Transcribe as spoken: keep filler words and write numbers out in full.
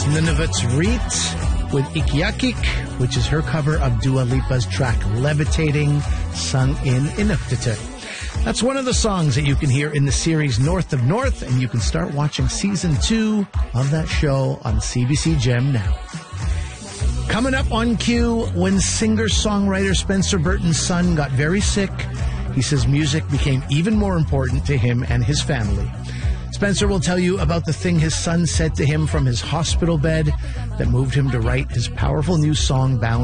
Nunavut's Reet with Ikiakik, which is her cover of Dua Lipa's track Levitating, sung in Inuktitut. That's one of the songs that you can hear in the series North of North, and you can start watching season two of that show on C B C Gem now. Coming up on cue, when singer-songwriter Spencer Burton's son got very sick, he says music became even more important to him and his family. Spencer will tell you about the thing his son said to him from his hospital bed that moved him to write his powerful new song, Bound